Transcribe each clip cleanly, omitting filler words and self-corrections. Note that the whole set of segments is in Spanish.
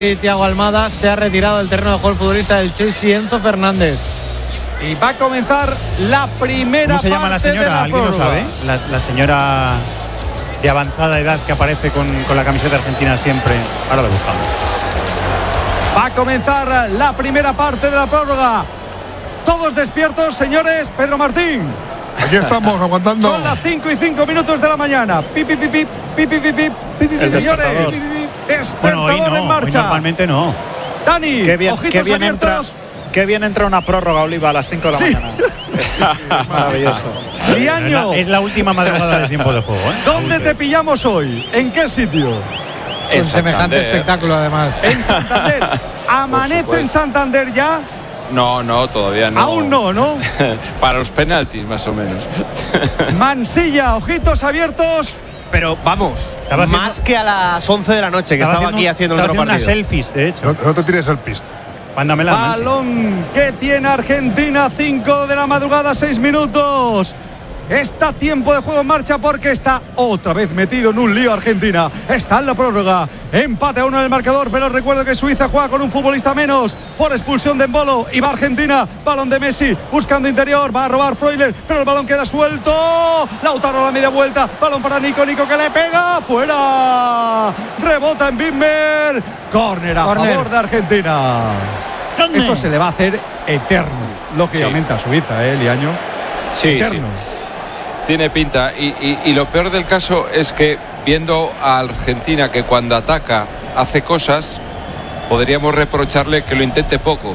Thiago Almada, se ha retirado del terreno de juego el futbolista del Chelsea, Enzo Fernández. Y va a comenzar la primera parte. ¿Cómo se llama la señora? ¿Alguien lo sabe? La señora de avanzada edad que aparece con la camiseta argentina siempre. Ahora lo buscamos. Va a comenzar la primera parte de la prórroga. Todos despiertos, señores. Pedro Martín. Aquí estamos aguantando. Son las 5:05 de la mañana. Pip, pip, pip, pip, pip, pip, pip, pip, señores. Despertador bueno, en marcha. Normalmente no. Dani, ojitos abiertos. Qué bien entra una prórroga, Oliva, a las 5 de la mañana. Maravilloso. Liaño. Es la última madrugada del tiempo de juego, ¿eh? ¿Dónde te pillamos hoy? ¿En qué sitio? Con semejante espectáculo, además. En Santander. ¿Amanece en Santander ya? No, todavía no. Aún no, ¿no? Para los penaltis, más o menos. Mansilla, ojitos abiertos. Pero vamos, más que a las 11 de la noche, que estaba aquí haciendo el otro partido. Unas selfies, de hecho. No te tires el pist. Balón que tiene Argentina, 5 de la madrugada, 6 minutos. Está tiempo de juego en marcha porque está otra vez metido en un lío Argentina. Está en la prórroga. Empate a 1 en el marcador, pero recuerdo que Suiza juega con un futbolista menos por expulsión de Embolo. Y va Argentina. Balón de Messi buscando interior. Va a robar Freuler, pero el balón queda suelto. Lautaro a la media vuelta. Balón para Nico que le pega. Fuera. Rebota en Bimmer. Córner a favor de Argentina. Esto se le va a hacer eterno. Lógicamente a Suiza, Liaño. Sí, eterno. Sí. Tiene pinta y lo peor del caso es que viendo a Argentina que cuando ataca hace cosas, podríamos reprocharle que lo intente poco.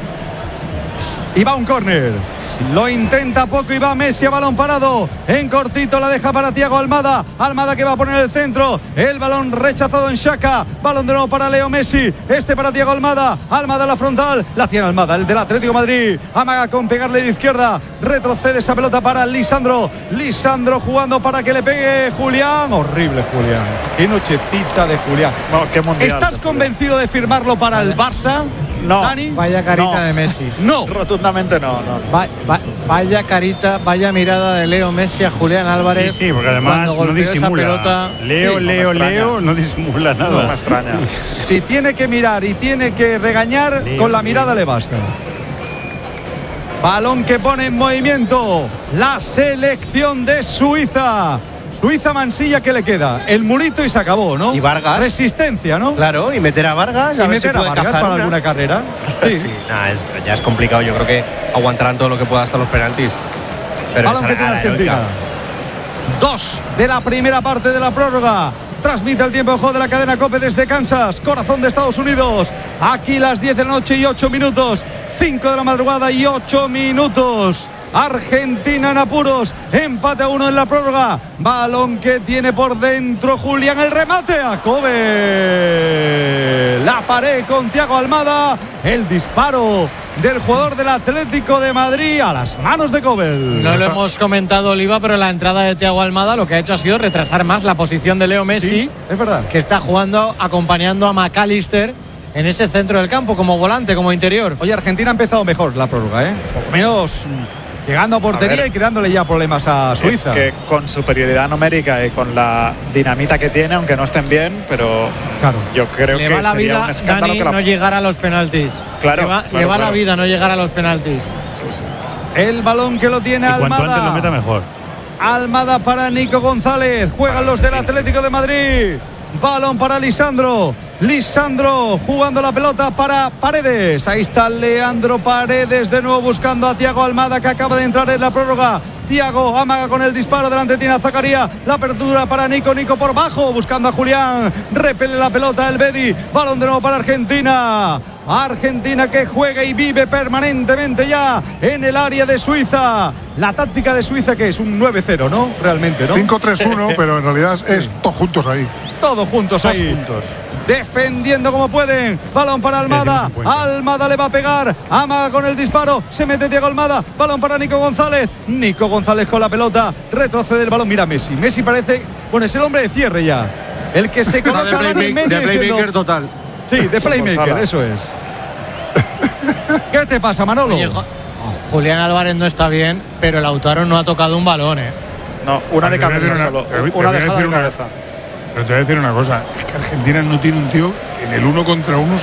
Y va un córner. Lo intenta poco y va Messi a balón parado. En cortito la deja para Thiago Almada. Almada que va a poner el centro. El balón rechazado en Xhaka. Balón de nuevo para Leo Messi. Este para Thiago Almada. Almada a la frontal. La tiene Almada, el del Atlético de Madrid. Amaga con pegarle de izquierda. Retrocede esa pelota para Lisandro. Lisandro jugando para que le pegue Julián. Horrible Julián. Qué nochecita de Julián. No, qué mundial. ¿Estás convencido de firmarlo para el Barça? No. Dani. Vaya carita de Messi. No. Rotundamente no. Vaya carita, vaya mirada de Leo Messi a Julián Álvarez. Sí, porque además no disimula. Pelota, Leo no disimula nada. No me extraña. Si tiene que mirar y tiene que regañar, con la mirada le basta. Balón que pone en movimiento la selección de Suiza. Suiza, Mansilla, ¿qué le queda? El murito y se acabó, ¿no? Y Vargas. Resistencia, ¿no? Claro, y meter a Vargas. Y meter a Vargas para alguna carrera. Sí. Ya es complicado. Yo creo que aguantarán todo lo que pueda hasta los penaltis. Pero balón que tiene Argentina. 2 de la primera parte de la prórroga. Transmite el tiempo de juego de la cadena COPE desde Kansas, corazón de Estados Unidos. Aquí las 10 de la noche y 8 minutos. 5 de la madrugada y 8 minutos. Argentina en apuros, empate a 1 en la prórroga. Balón que tiene por dentro Julián, el remate a Kobe. La pared con Thiago Almada, el disparo del jugador del Atlético de Madrid a las manos de Kobe. No lo hemos comentado, Oliva, pero la entrada de Thiago Almada lo que ha hecho ha sido retrasar más la posición de Leo Messi. Sí, es verdad. Que está jugando, acompañando a McAllister en ese centro del campo, como volante, como interior. Oye, Argentina ha empezado mejor la prórroga, Por lo menos llegando a portería y creándole ya problemas a Suiza. Es que con superioridad numérica y con la dinamita que tiene, aunque no estén bien, pero claro, yo creo le que va la sería vida, un escándalo Dani, que no llegar a los penaltis. Claro, le va la vida no llegar a los penaltis. El balón que lo tiene Almada. Cuanto Almada. antes lo meta mejor. Almada para Nico González. Juegan los del Atlético de Madrid. Balón para Lisandro. Lisandro jugando la pelota para Paredes. Ahí está Leandro Paredes de nuevo buscando a Thiago Almada, que acaba de entrar en la prórroga. Thiago amaga con el disparo, delante tiene a Zakaria. La apertura para Nico por bajo, buscando a Julián. Repele la pelota el Bedi. Balón de nuevo para Argentina. Argentina que juega y vive permanentemente ya en el área de Suiza. La táctica de Suiza, que es un 9-0, ¿no? Realmente, ¿no? 5-3-1, pero en realidad es todos juntos ahí. Todos juntos ahí. Juntos. Defendiendo como pueden. Balón para Almada. Almada le va a pegar. Amaga con el disparo. Se mete Thiago Almada. Balón para Nico González. Nico González con la pelota. Retrocede el balón. Mira Messi. Messi parece, bueno, es el hombre de cierre ya. El que se coloca en medio. De playmaker total. Sí, de playmaker, eso es. ¿Qué te pasa, Manolo? Oye, Julián Álvarez no está bien, pero Lautaro no ha tocado un balón, No, una de cabeza solo. Una dejada de cabeza. Pero te voy a decir una cosa, es que Argentina no tiene un tío que en el 1 contra 1